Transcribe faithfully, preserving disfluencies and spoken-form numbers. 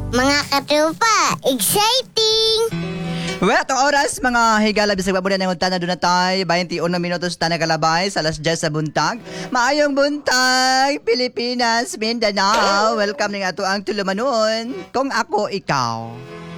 Mga katropa, exciting! Well, itong oras, mga higala, bisag babunan ng utana doon na tayo, twenty-one minutos na nakalabay sa alas diyes sa buntag. Maayong buntag, Pilipinas, Mindanao. Welcome ng ato ang tulumanon. Kung ako, ikaw.